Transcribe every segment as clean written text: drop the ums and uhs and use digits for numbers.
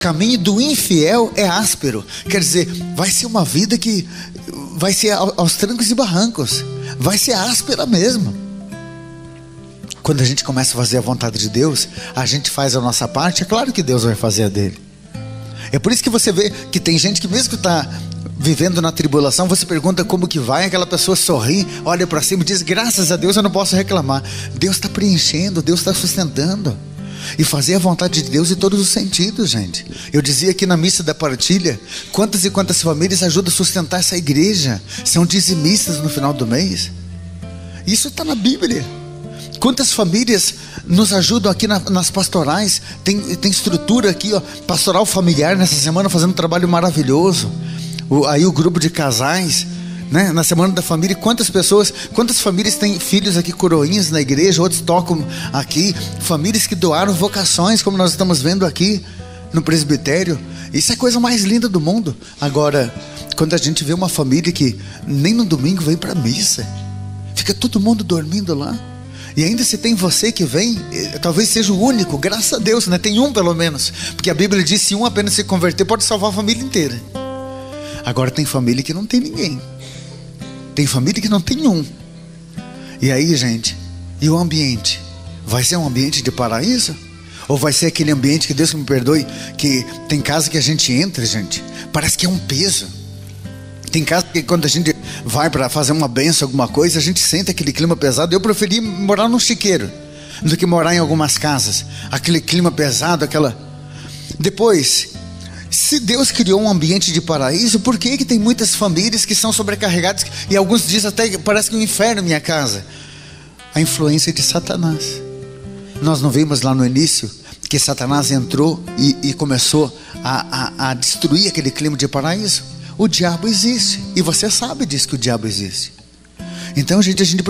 caminho do infiel é áspero. Quer dizer, vai ser uma vida que vai ser aos trancos e barrancos, vai ser áspera mesmo. Quando a gente começa a fazer a vontade de Deus, a gente faz a nossa parte, é claro que Deus vai fazer a dele. É por isso que você vê que tem gente que mesmo que está vivendo na tribulação, você pergunta como que vai, aquela pessoa sorri, olha para cima e diz: graças a Deus eu não posso reclamar. Deus está preenchendo, Deus está sustentando. E fazer a vontade de Deus em todos os sentidos, gente. Eu dizia aqui na missa da partilha, quantas e quantas famílias ajudam a sustentar essa igreja, são dizimistas no final do mês. Isso está na Bíblia. Quantas famílias nos ajudam aqui nas pastorais. Tem estrutura aqui, ó, pastoral familiar nessa semana fazendo um trabalho maravilhoso. Aí o grupo de casais, né? Na semana da família, quantas famílias têm filhos aqui, coroinhas na igreja, outros tocam aqui, famílias que doaram vocações, como nós estamos vendo aqui no presbitério. Isso é a coisa mais linda do mundo. Agora, quando a gente vê uma família que nem no domingo vem para a missa, fica todo mundo dormindo lá, e ainda se tem você que vem, talvez seja o único, graças a Deus, né? Tem um pelo menos, porque a Bíblia diz: se um apenas se converter, pode salvar a família inteira. Agora tem família que não tem ninguém, tem família que não tem um. E aí, gente, e o ambiente? Vai ser um ambiente de paraíso? Ou vai ser aquele ambiente que, Deus me perdoe, que tem casa que a gente entra, gente, parece que é um peso. Tem casa que quando a gente vai para fazer uma benção, alguma coisa, a gente sente aquele clima pesado. Eu preferi morar num chiqueiro do que morar em algumas casas, aquele clima pesado, Depois, se Deus criou um ambiente de paraíso, por que tem muitas famílias que são sobrecarregadas? E alguns dizem até: parece que é um inferno minha casa. A influência de Satanás. Nós não vimos lá no início que Satanás entrou e começou a destruir aquele clima de paraíso? O diabo existe, e você sabe disso, que o diabo existe. Então, gente, a gente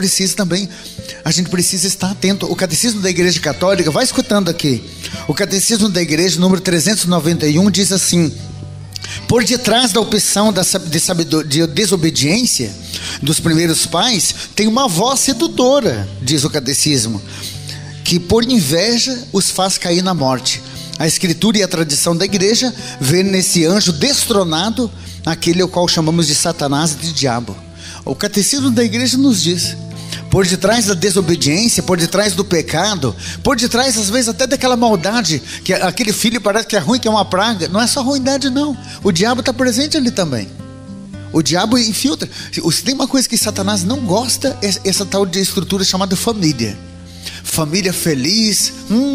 precisa estar atento. O Catecismo da Igreja Católica, vai escutando aqui, o Catecismo da Igreja, número 391, diz assim: por detrás da opção de desobediência dos primeiros pais, tem uma voz sedutora, diz o Catecismo, que por inveja os faz cair na morte. A Escritura e a tradição da Igreja vê nesse anjo destronado aquele ao qual chamamos de Satanás e de diabo. O Catecismo da Igreja nos diz: por detrás da desobediência, por detrás do pecado, por detrás às vezes até daquela maldade, que aquele filho parece que é ruim, que é uma praga, não é só ruindade não, o diabo está presente ali também. O diabo infiltra. Se tem uma coisa que Satanás não gosta, é essa tal de estrutura chamada família. Família feliz.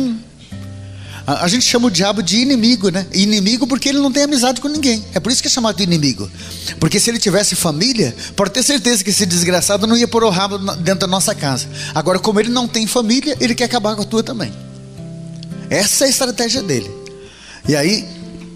A gente chama o diabo de inimigo, né? Inimigo porque ele não tem amizade com ninguém. É por isso que é chamado de inimigo. Porque se ele tivesse família, pode ter certeza que esse desgraçado não ia pôr o rabo dentro da nossa casa. Agora, como ele não tem família, ele quer acabar com a tua também. Essa é a estratégia dele. E aí,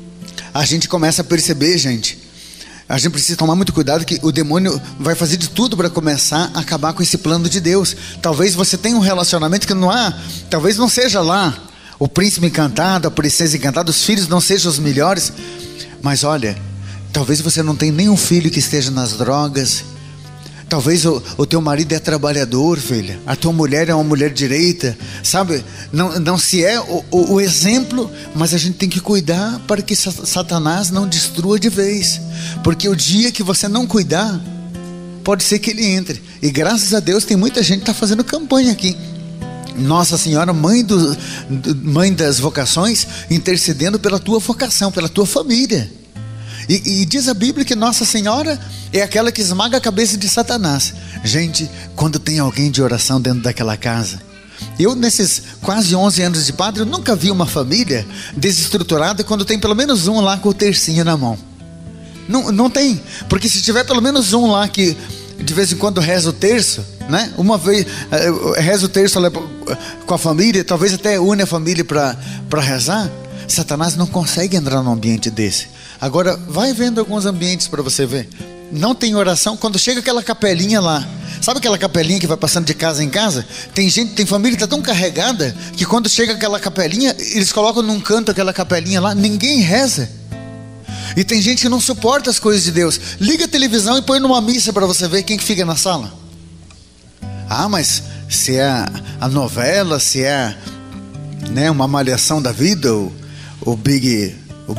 a gente começa a perceber, gente, a gente precisa tomar muito cuidado, que o demônio vai fazer de tudo para começar a acabar com esse plano de Deus. Talvez você tenha um relacionamento que não há, talvez não seja lá o príncipe encantado, a princesa encantada, os filhos não sejam os melhores, mas olha, talvez você não tenha nenhum filho que esteja nas drogas. Talvez o teu marido é trabalhador, filha, a tua mulher é uma mulher direita, sabe? Não se é o exemplo, mas a gente tem que cuidar para que Satanás não destrua de vez, porque o dia que você não cuidar, pode ser que ele entre. E graças a Deus tem muita gente que está fazendo campanha aqui, Nossa Senhora, mãe das vocações, intercedendo pela tua vocação, pela tua família. E diz a Bíblia que Nossa Senhora é aquela que esmaga a cabeça de Satanás. Gente, quando tem alguém de oração dentro daquela casa, eu nesses quase 11 anos de padre, eu nunca vi uma família desestruturada quando tem pelo menos um lá com o tercinho na mão. Não tem, porque se tiver pelo menos um lá que de vez em quando reza o terço, né? Uma vez reza o terço com a família, talvez até une a família para rezar. Satanás não consegue entrar num ambiente desse. Agora, vai vendo alguns ambientes para você ver. Não tem oração, quando chega aquela capelinha lá, sabe aquela capelinha que vai passando de casa em casa? Tem família que está tão carregada, que quando chega aquela capelinha, eles colocam num canto aquela capelinha lá, ninguém reza. E tem gente que não suporta as coisas de Deus. Liga a televisão e põe numa missa para você ver quem que fica na sala. Ah, mas se é a novela, se é, né, uma malhação da vida, o Big